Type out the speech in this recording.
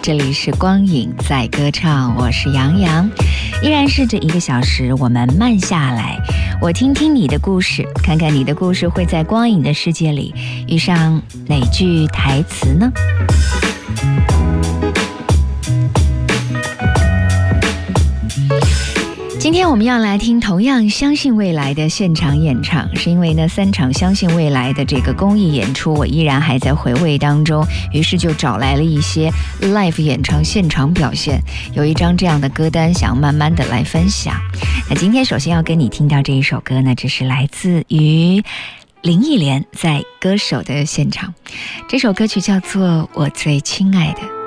这里是光影在歌唱，我是杨洋，依然是这1个小时，我们慢下来，我听听你的故事，看看你的故事会在光影的世界里遇上哪句台词呢？今天我们要来听同样相信未来的现场演唱，是因为呢3场相信未来的这个公益演出我依然还在回味当中，于是就找来了一些 live 演唱现场表现，有一张这样的歌单想慢慢的来分享。那今天首先要跟你听到这一首歌呢，这是来自于林忆莲在歌手的现场，这首歌曲叫做《我最亲爱的》。